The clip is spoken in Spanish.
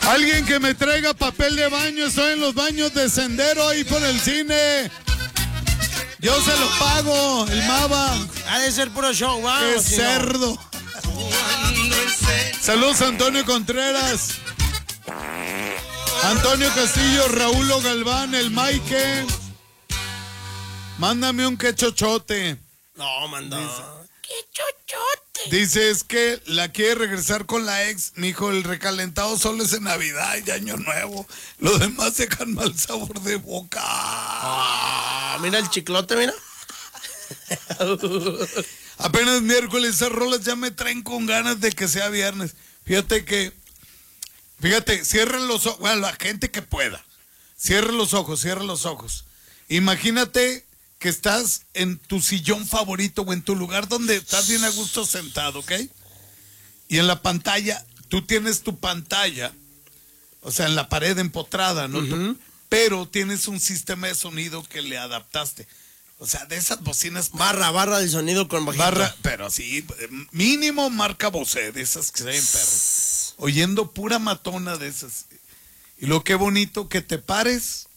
Alguien que me traiga papel de baño, estoy en los baños de Sendero ahí por el cine. Yo se lo pago, el Mava. Ha de ser puro show, vamos. ¡Qué cerdo! Saludos a Antonio Contreras, Antonio Castillo, Raúl Galván, el Maike. Mándame un quechochote. No, manda. ¡Qué chochote! Dice, es que la quiere regresar con la ex. Mijo, el recalentado solo es en Navidad y Año Nuevo. Los demás dejan mal sabor de boca. Mira el chiclote, mira. Apenas miércoles, esas rolas ya me traen con ganas de que sea viernes. Fíjate, cierren los ojos, bueno, la gente que pueda. Cierren los ojos. Imagínate que estás en tu sillón favorito o en tu lugar donde estás bien a gusto sentado, ¿ok? Y en la pantalla, tú tienes tu pantalla, o sea, en la pared empotrada, ¿no? Uh-huh. Pero tienes un sistema de sonido que le adaptaste. O sea, de esas bocinas... Barra de sonido con bajito. Pero sí, mínimo marca Bose, de esas que se ven perros. Oyendo pura matona de esas. Y lo que bonito que te pares